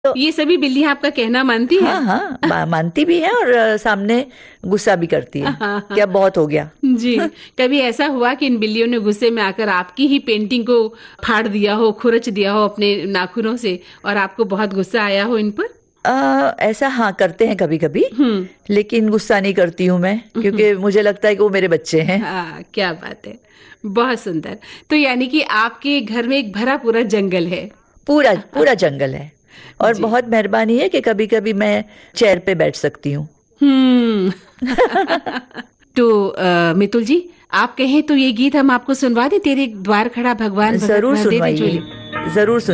तो ये सभी बिल्लियां आपका कहना मानती है? हाँ हाँ, मानती भी है और सामने गुस्सा भी करती है हाँ, क्या हाँ। बहुत हो गया। जी। कभी ऐसा हुआ कि इन बिल्लियों ने गुस्से में आकर आपकी ही पेंटिंग को फाड़ दिया हो, खुरच दिया हो अपने नाखूनों से, और आपको बहुत गुस्सा आया हो इन पर? ऐसा हाँ करते हैं कभी कभी, हम्म। लेकिन गुस्सा नहीं करती हूँ मैं, क्योंकि मुझे लगता है कि वो मेरे बच्चे हैं। हाँ, क्या बात है। बहुत सुंदर। तो यानी कि आपके घर में एक भरा पूरा जंगल है। पूरा पूरा जंगल है, और जी। बहुत मेहरबानी है कि कभी कभी मैं चेयर पे बैठ सकती हूँ। हम्म। तो मितुल जी, आप कहें तो ये गीत हम आपको सुनवा दें, तेरे द्वार खड़ा भगवान भगत जरूर वह दे दे सुनवाइए, झूली। जरूर